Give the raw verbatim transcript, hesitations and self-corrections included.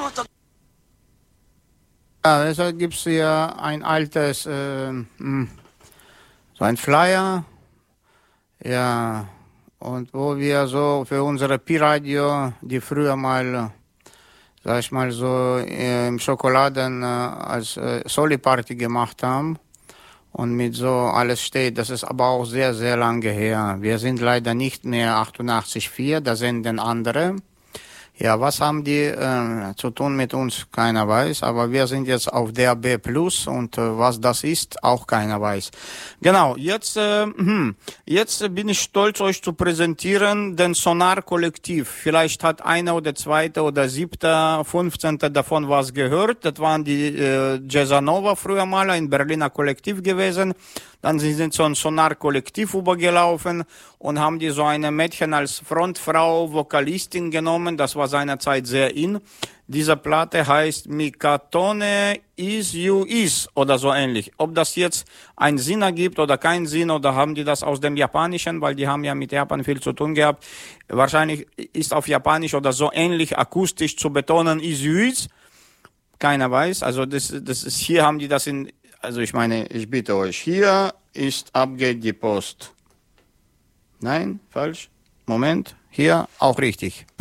Ja, deshalb gibt es hier ein altes, äh, mh, so ein Flyer, ja, und wo wir so für unsere Pi-Radio, die früher mal, sag ich mal so, äh, im Schokoladen äh, als äh, Soli-Party gemacht haben und mit so alles steht, das ist aber auch sehr, sehr lange her. Wir sind leider nicht mehr achtundachtzig Komma vier, da sind dann andere. Ja, was haben die äh, zu tun mit uns? Keiner weiß, aber wir sind jetzt auf D A B Plus und äh, was das ist, auch keiner weiß. Genau, jetzt, äh, hm, jetzt bin ich stolz, euch zu präsentieren, den Sonar-Kollektiv. Vielleicht hat einer oder zweiter oder siebter, fünfzehnter davon was gehört. Das waren die äh, Jazzanova früher mal, ein Berliner Kollektiv gewesen. Dann sind sie so ein Sonar-Kollektiv übergelaufen und haben die so eine Mädchen als Frontfrau, Vokalistin genommen. Das war seinerzeit sehr in. Diese Platte heißt Mikatone Is You Is oder so ähnlich. Ob das jetzt einen Sinn ergibt oder keinen Sinn, oder haben die das aus dem Japanischen, weil die haben ja mit Japan viel zu tun gehabt. Wahrscheinlich ist auf Japanisch oder so ähnlich akustisch zu betonen Is You Is. Keiner weiß. Also das, das ist, hier haben die das in, also ich meine, ich bitte euch, hier ist ab geht die Post. Nein, falsch. Moment, hier auch richtig.